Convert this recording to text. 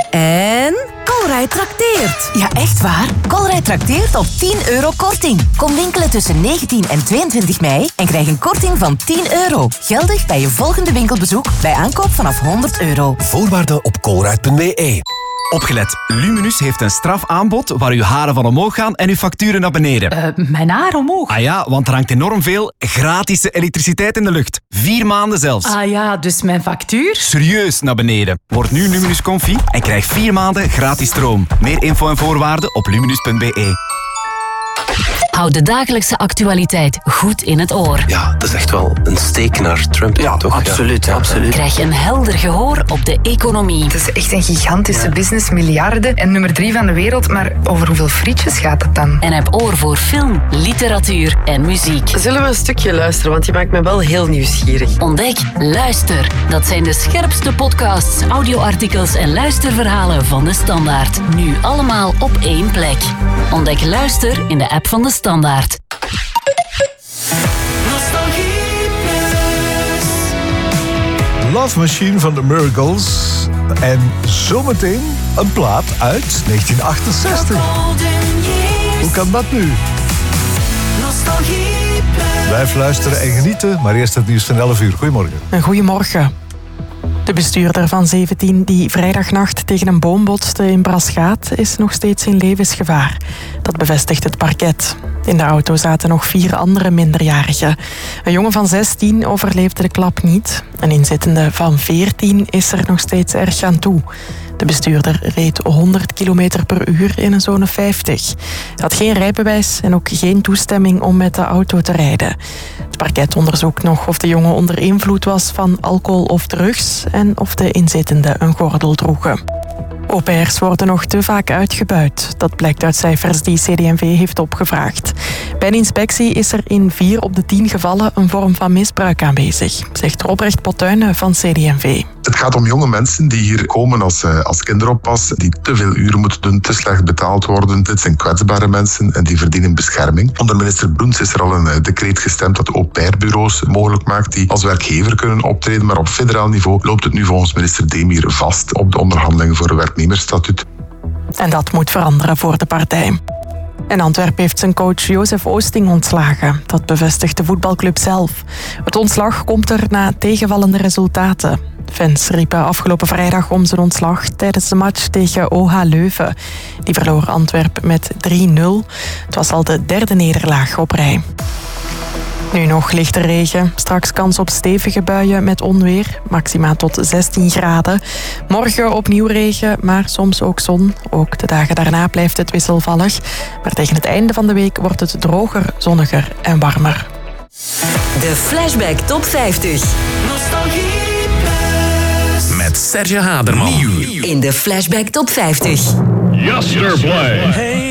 En Colruyt trakteert. Ja, echt waar? Colruyt trakteert op €10 korting. Kom winkelen tussen 19 en 22 mei en krijg een korting van €10. Geldig bij je volgende winkelbezoek bij aankoop vanaf €100. Voorwaarden op colruyt.be. Opgelet, Luminus heeft een strafaanbod waar uw haren van omhoog gaan en uw facturen naar beneden. Mijn haar omhoog? Ah ja, want er hangt enorm veel gratis elektriciteit in de lucht. 4 maanden zelfs. Ah ja, dus mijn factuur? Serieus naar beneden. Word nu Luminus Comfy en krijg 4 maanden gratis stroom. Meer info en voorwaarden op luminus.be. Houd de dagelijkse actualiteit goed in het oor. Ja, dat is echt wel een steek naar Trump. Ja, toch? Absoluut, absoluut. Krijg een helder gehoor op de economie. Het is echt een gigantische business, miljarden en nummer 3 van de wereld. Maar over hoeveel frietjes gaat het dan? En heb oor voor film, literatuur en muziek. Zullen we een stukje luisteren, want je maakt me wel heel nieuwsgierig. Ontdek Luister. Dat zijn de scherpste podcasts, audioartikels en luisterverhalen van De Standaard. Nu allemaal op één plek. Ontdek Luister in de app van De Standaard. Love Machine van de Miracles. En zometeen een plaat uit 1968. Hoe kan dat nu? Blijf luisteren en genieten, maar eerst het nieuws van 11 uur. Goedemorgen. Goedemorgen. De bestuurder van 17 die vrijdagnacht tegen een boom botste in Braschaat is nog steeds in levensgevaar. Dat bevestigt het parket. In de auto zaten nog 4 andere minderjarigen. Een jongen van 16 overleefde de klap niet. Een inzittende van 14 is er nog steeds erg aan toe. De bestuurder reed 100 km per uur in een zone 50. Hij had geen rijbewijs en ook geen toestemming om met de auto te rijden. Het parket onderzoekt nog of de jongen onder invloed was van alcohol of drugs en of de inzittenden een gordel droegen. Au-pairs worden nog te vaak uitgebuit. Dat blijkt uit cijfers die CD&V heeft opgevraagd. Bij een inspectie is er in 4 op de 10 gevallen een vorm van misbruik aanwezig, zegt Robrecht Pottuinen van CD&V. Het gaat om jonge mensen die hier komen als kinderoppas, die te veel uren moeten doen, te slecht betaald worden. Dit zijn kwetsbare mensen en die verdienen bescherming. Onder minister Broens is er al een decreet gestemd dat au-pair-bureaus mogelijk maakt die als werkgever kunnen optreden. Maar op federaal niveau loopt het nu volgens minister Demir vast op de onderhandelingen voor een werknemersstatuut. En dat moet veranderen voor de partij. En Antwerpen heeft zijn coach Jozef Oosting ontslagen. Dat bevestigt de voetbalclub zelf. Het ontslag komt er na tegenvallende resultaten. Fans riepen afgelopen vrijdag om zijn ontslag tijdens de match tegen OH Leuven. Die verloor Antwerpen met 3-0. Het was al de 3e nederlaag op rij. Nu nog lichte regen. Straks kans op stevige buien met onweer. Maxima tot 16 graden. Morgen opnieuw regen, maar soms ook zon. Ook de dagen daarna blijft het wisselvallig. Maar tegen het einde van de week wordt het droger, zonniger en warmer. De Flashback Top 50. Met Serge Haderman. Nieuw in de Flashback Top 50. Yesterplay.